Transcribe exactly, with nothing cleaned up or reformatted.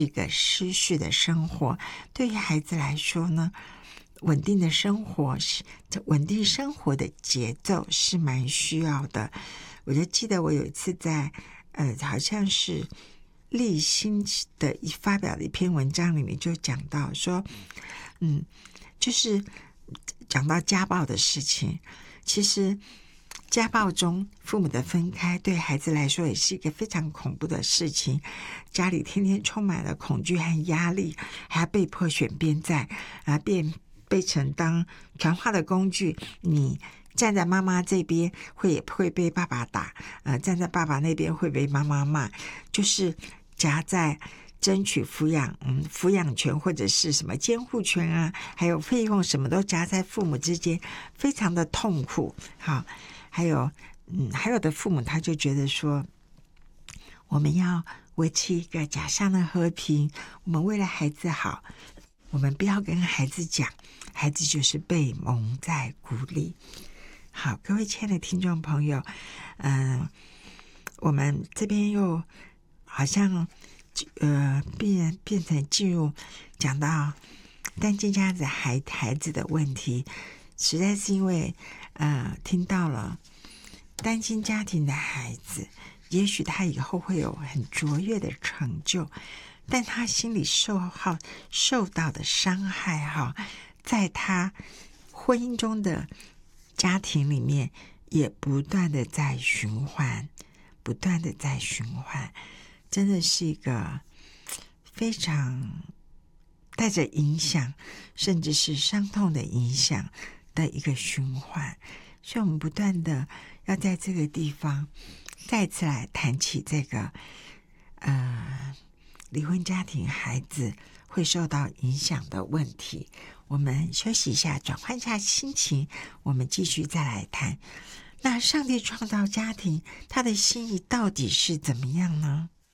一个失序的生活。对于孩子来说呢，稳定的生活是稳定生活的节奏是蛮需要的。我就记得我有一次在呃，好像是立新的一发表的一篇文章里面就讲到说，嗯，就是讲到家暴的事情。其实家暴中父母的分开对孩子来说也是一个非常恐怖的事情，家里天天充满了恐惧和压力，还要被迫选边站，啊，变被成当传话的工具。你站在妈妈这边会也会被爸爸打，呃，站在爸爸那边会被妈妈骂，就是夹在争取抚养嗯抚养权或者是什么监护权啊，还有费用什么都夹在父母之间，非常的痛苦。好，还有嗯还有的父母他就觉得说，我们要维持一个假象的和平，我们为了孩子好，我们不要跟孩子讲，孩子就是被蒙在鼓里。好，各位亲爱的听众朋友，嗯、呃，我们这边又好像呃变变成进入讲到单亲家庭孩孩子的问题，实在是因为呃听到了单亲家庭的孩子，也许他以后会有很卓越的成就，但他心里受好受到的伤害哈，在他婚姻中的家庭里面也不断的在循环，不断的在循环，真的是一个非常带着影响，甚至是伤痛的影响的一个循环。所以我们不断的要在这个地方再次来谈起这个呃离婚家庭孩子会受到影响的问题。我们休息一下，转换一下心情，我们继续再来谈。那上帝创造家庭，他的心意到底是怎么样呢？